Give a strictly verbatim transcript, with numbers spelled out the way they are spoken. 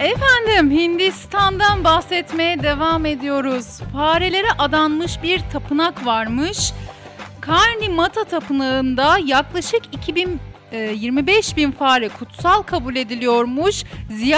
Efendim, Hindistan'dan bahsetmeye devam ediyoruz. Farelere adanmış bir tapınak varmış. Karni Mata Tapınağı'nda yaklaşık iki bin, e, yirmi beş bin fare kutsal kabul ediliyormuş. Ziyaret